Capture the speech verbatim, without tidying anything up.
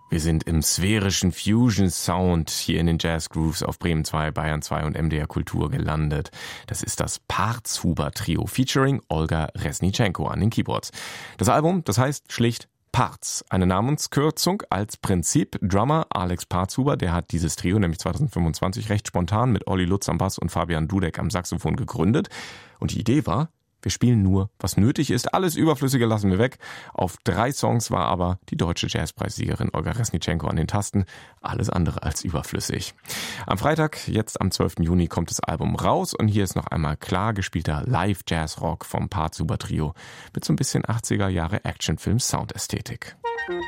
Wir sind im sphärischen Fusion-Sound hier in den Jazz-Grooves auf Bremen zwei, Bayern zwei und M D R Kultur gelandet. Das ist das Partshuber-Trio featuring Olga Resnitschenko an den Keyboards. Das Album, das heißt schlicht Parts, eine Namenskürzung als Prinzip. Drummer Alex Partshuber, der hat dieses Trio nämlich zweitausendfünfundzwanzig recht spontan mit Olli Lutz am Bass und Fabian Dudek am Saxophon gegründet. Und die Idee war, wir spielen nur, was nötig ist. Alles Überflüssige lassen wir weg. Auf drei Songs war aber die deutsche Jazzpreissiegerin Olga Resnitschenko an den Tasten. Alles andere als überflüssig. Am Freitag, jetzt am zwölften Juni, kommt das Album raus. Und hier ist noch einmal klar gespielter Live-Jazz-Rock vom Partshuber Trio mit so ein bisschen achtziger Jahre Actionfilm-Soundästhetik.